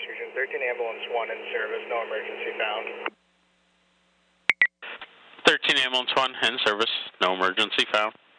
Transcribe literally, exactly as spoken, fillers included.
Region thirteen Ambulance one in service, no emergency found. thirteen Ambulance one in service, no emergency found.